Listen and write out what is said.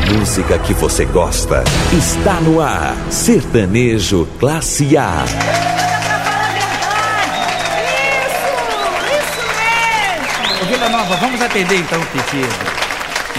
música que você gosta está no ar. Sertanejo Classe A. Vila Nova, vamos atender então o pedido.